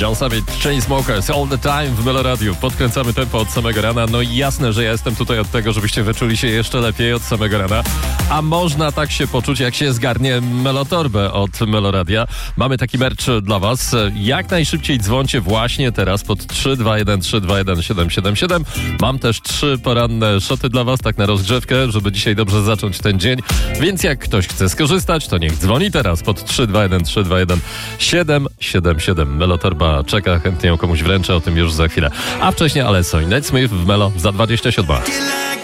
John Summit, Chainsmokers, All the Time w Melo Radiu. Podkręcamy tempo od samego rana. No i jasne, że ja jestem tutaj od tego, żebyście wyczuli się jeszcze lepiej od samego rana. A można tak się poczuć, jak się zgarnie Melotorbę od Melo Radia. Mamy taki merch dla was. Jak najszybciej dzwońcie właśnie teraz pod 321 321 777. Mam też 3 poranne szoty dla was, tak na rozgrzewkę, żeby dzisiaj dobrze zacząć ten dzień. Więc jak ktoś chce skorzystać, to niech dzwoni teraz pod 321 321 777. Melotorba czeka, chętnie ją komuś wręczę, o tym już za chwilę. A wcześniej Alesso i Nate Smith w Melo za 27.